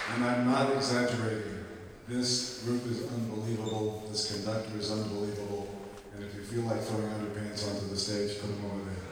And I'm not exaggerating. This group is unbelievable. This conductor is unbelievable. And if you feel like throwing underpants onto the stage, put them over there.